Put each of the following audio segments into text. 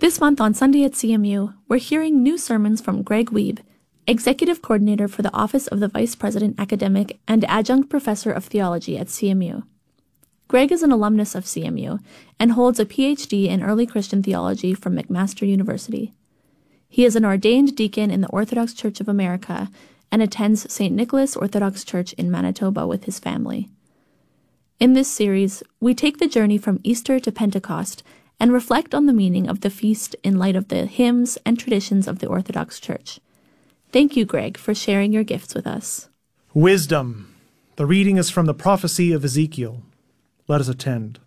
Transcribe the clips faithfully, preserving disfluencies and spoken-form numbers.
This month on Sunday at C M U, we're hearing new sermons from Greg Wiebe, Executive Coordinator for the Office of the Vice President Academic and Adjunct Professor of Theology at C M U. Greg is an alumnus of C M U and holds a P H D in Early Christian Theology from McMaster University. He is an ordained deacon in the Orthodox Church of America and attends Saint Nicholas Orthodox Church in Manitoba with his family. In this series, we take the journey from Easter to Pentecost and reflect on the meaning of the feast in light of the hymns and traditions of the Orthodox Church. Thank you, Greg, for sharing your gifts with us. Wisdom. The reading is from the prophecy of Ezekiel. Let us attend.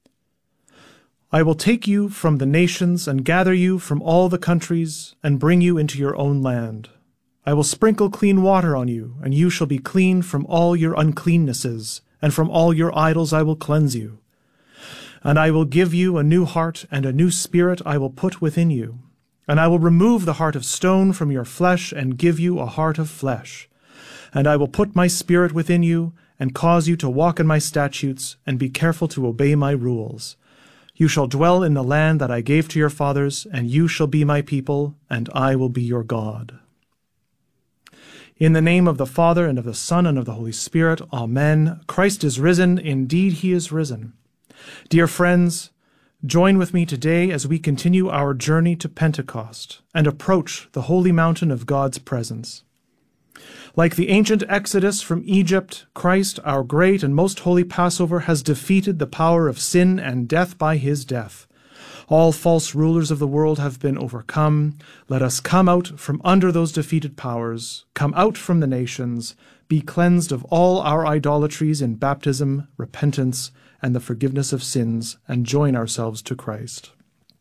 I will take you from the nations and gather you from all the countries and bring you into your own land. I will sprinkle clean water on you, and you shall be clean from all your uncleannesses, and from all your idols I will cleanse you. And I will give you a new heart, and a new spirit I will put within you. And I will remove the heart of stone from your flesh, and give you a heart of flesh. And I will put my spirit within you, and cause you to walk in my statutes, and be careful to obey my rules. You shall dwell in the land that I gave to your fathers, and you shall be my people, and I will be your God. In the name of the Father, and of the Son, and of the Holy Spirit, Amen. Christ is risen, indeed he is risen. Dear friends, join with me today as we continue our journey to Pentecost and approach the holy mountain of God's presence. Like the ancient Exodus from Egypt, Christ, our great and most holy Passover, has defeated the power of sin and death by his death. All false rulers of the world have been overcome. Let us come out from under those defeated powers, come out from the nations, be cleansed of all our idolatries in baptism, repentance, and the forgiveness of sins, and join ourselves to Christ.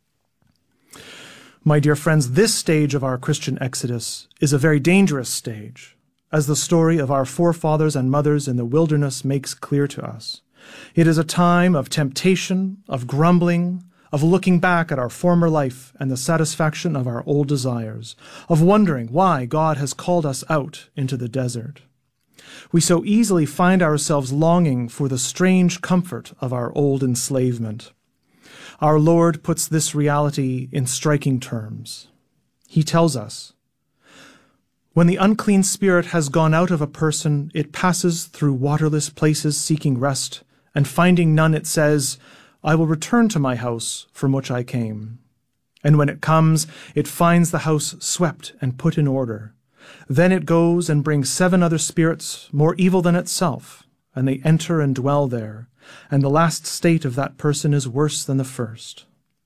My dear friends, this stage of our Christian exodus is a very dangerous stage, as the story of our forefathers and mothers in the wilderness makes clear to us. It is a time of temptation, of grumbling, of looking back at our former life and the satisfaction of our old desires, of wondering why God has called us out into the desert. We so easily find ourselves longing for the strange comfort of our old enslavement. Our Lord puts this reality in striking terms. He tells us, when the unclean spirit has gone out of a person, it passes through waterless places seeking rest, and finding none, it says, I will return to my house from which I came. And when it comes, it finds the house swept and put in order. Then it goes and brings seven other spirits more evil than itself, and they enter and dwell there, and the last state of that person is worse than the first.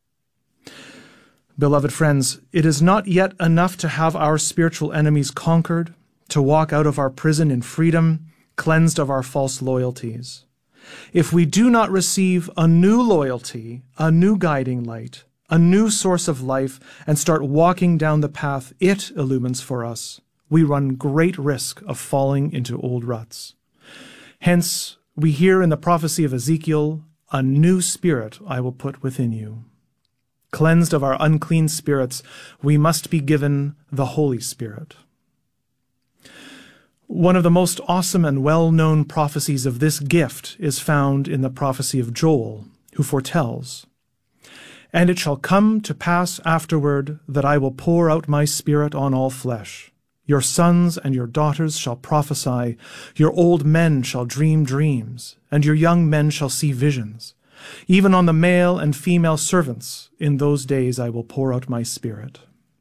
Beloved friends, it is not yet enough to have our spiritual enemies conquered, to walk out of our prison in freedom, cleansed of our false loyalties. If we do not receive a new loyalty, a new guiding light, a new source of life, and start walking down the path it illumines for us, we run great risk of falling into old ruts. Hence, we hear in the prophecy of Ezekiel, a new spirit I will put within you. Cleansed of our unclean spirits, we must be given the Holy Spirit. One of the most awesome and well-known prophecies of this gift is found in the prophecy of Joel, who foretells, And it shall come to pass afterward that I will pour out my spirit on all flesh. Your sons and your daughters shall prophesy, your old men shall dream dreams, and your young men shall see visions. Even on the male and female servants, in those days I will pour out my spirit.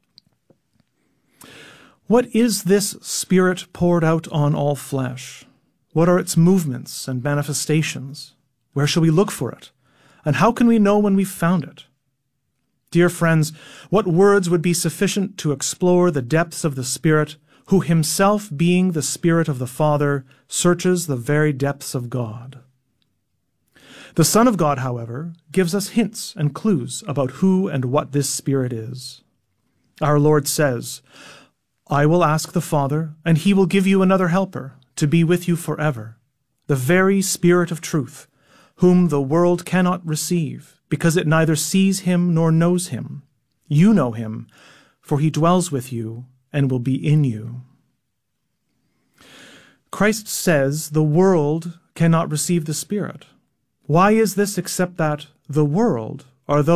What is this spirit poured out on all flesh? What are its movements and manifestations? Where shall we look for it? And how can we know when we've found it? Dear friends, what words would be sufficient to explore the depths of the Spirit, who himself, being the Spirit of the Father, searches the very depths of God? The Son of God, however, gives us hints and clues about who and what this Spirit is. Our Lord says, I will ask the Father, and he will give you another helper to be with you forever, the very Spirit of truth, whom the world cannot receive, because it neither sees him nor knows him. You know him, for he dwells with you and will be in you. Christ says the world cannot receive the Spirit. Why is this except that the world are those